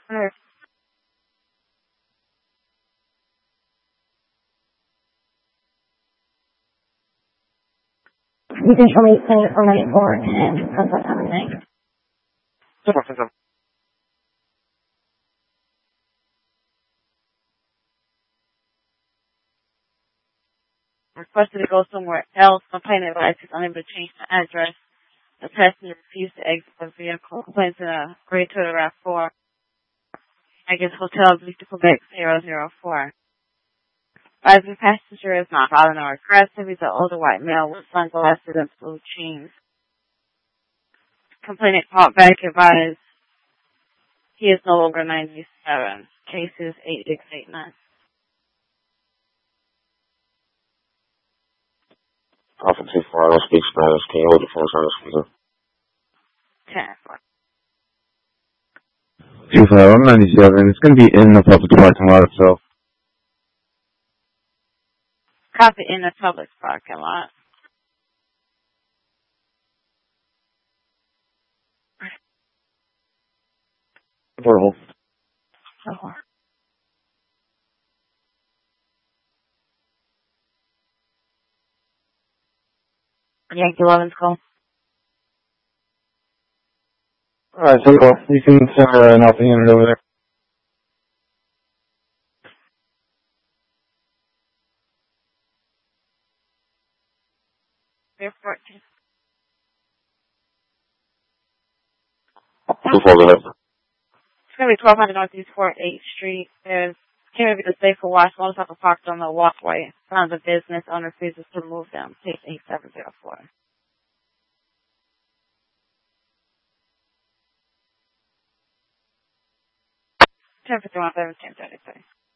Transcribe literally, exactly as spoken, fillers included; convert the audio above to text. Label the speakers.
Speaker 1: Alright. You can show me things from my board and that's what's happening. Requested to go somewhere else. Complainant advised he's unable to change the address. The passenger refused to exit the vehicle. Complaints in a grade two RAV four. I guess hotel Victor Quebec zero zero four. As the passenger is not violent or aggressive, he's an older white male with sunglasses and blue jeans. Complainant called back advised he is no longer ninety-seven. Case is eight six eight nine.
Speaker 2: Alpha two four, I don't speak Spanish. Can you hold the phone on speaker?
Speaker 1: ten four.
Speaker 3: two five, I'm ninety-seven. It's going to be in the public parking lot itself.
Speaker 1: Copy in the public parking lot.
Speaker 3: Portable.
Speaker 1: Oh. Yankee eleven's call.
Speaker 3: Alright, so you can send her an alpha unit over there.
Speaker 1: They're fourteen.
Speaker 2: Two four, go ahead.
Speaker 1: It's going to be twelve hundred Northeast four eighth Street. There's came to be the safe for wash. Motorcycle parked on the walkway. Found the business owner refuses to move them. Case eight seven zero four. ten fifty-one, seventeen thirty-three.